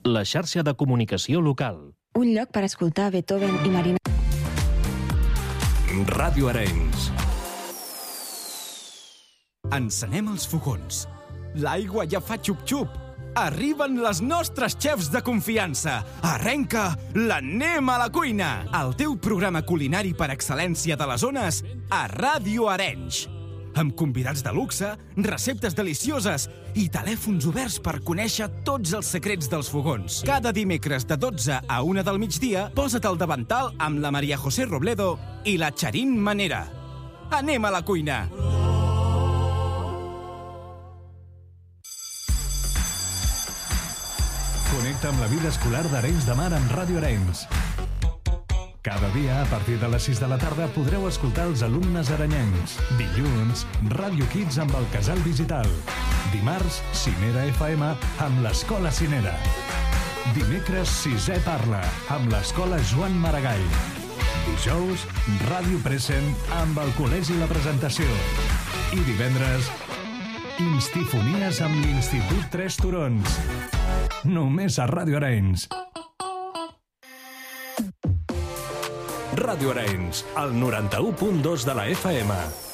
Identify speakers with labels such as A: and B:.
A: la xarxa de comunicació local.
B: Un lloc per escoltar Beethoven i Marina.
C: Ràdio Arenys.
D: Encenem els fogons. L'aigua ja fa xup-xup. Arriben les nostres xefs de confiança. Arrenca l'Anem a la cuina, el teu programa culinari per excel·lència de les zones a Ràdio Arenys. Amb convidats de luxe, receptes delicioses i telèfons oberts per conèixer tots els secrets dels fogons. Cada dimecres de 12 a 1 del migdia, posa't al davantal amb la Maria José Robledo i la Charín Manera. Anem a la cuina!
C: Connecta amb la vida escolar d'Arenys de Mar amb Ràdio Arenys. Cada dia, a partir de les 6 de la tarda, podreu escoltar els alumnes arenyencs. Dilluns, Ràdio Kids amb el Casal Digital. Dimarts, Cinera FM amb l'Escola Cinera. Dimecres, Sisè Parla amb l'Escola Joan Maragall. Dijous, Ràdio Present amb el Col·legi La Presentació. I divendres, Instifonies amb l'Institut Tres Turons. Només a Ràdio Arenys. Ràdio Arenys, el 91.2 de la FM.